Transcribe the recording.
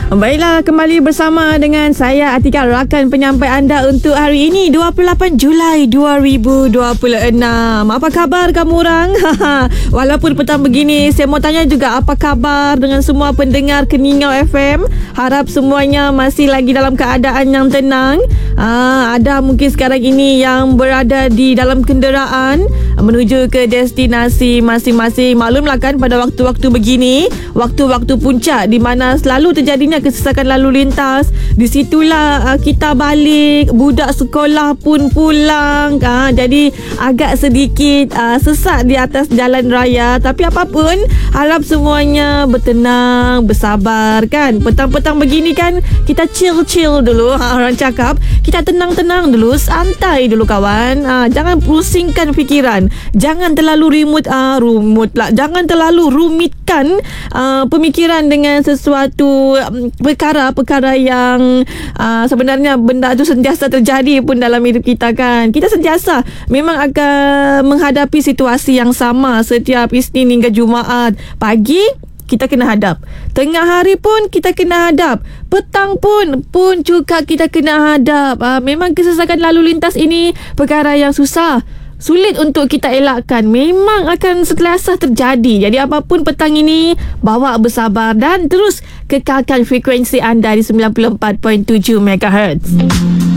Baiklah, kembali bersama dengan saya Atika, rakan penyampai anda untuk hari ini 28 Julai 2026. Apa khabar kamu orang? Walaupun petang begini, saya mau tanya juga apa khabar dengan semua pendengar Keningau FM. Harap semuanya masih lagi dalam keadaan yang tenang. Ada mungkin sekarang ini yang berada di dalam kenderaan menuju ke destinasi masing-masing. Maklumlah kan, pada waktu-waktu begini, waktu-waktu puncak di mana selalu terjadinya kesesakan lalu lintas. Di situlah kita balik, budak sekolah pun pulang. Jadi agak sedikit sesak di atas jalan raya. Tapi apapun, harap semuanya bertenang, bersabar kan. Petang-petang begini kan, kita chill-chill dulu. Orang cakap, kita tenang-tenang dulu, santai dulu kawan. Jangan pusingkan fikiran. Jangan terlalu jangan terlalu rumitkan pemikiran dengan sesuatu perkara-perkara yang sebenarnya benda itu sentiasa terjadi pun dalam hidup kita kan. Kita sentiasa memang akan menghadapi situasi yang sama setiap Isnin hingga Jumaat. Pagi kita kena hadap, tengah hari pun kita kena hadap, petang pun juga kita kena hadap. Memang kesesakan lalu lintas ini perkara yang susah, sulit untuk kita elakkan. Memang akan sentiasa terjadi. Jadi apapun petang ini, bawa bersabar dan terus kekalkan frekuensi anda di 94.7 MHz.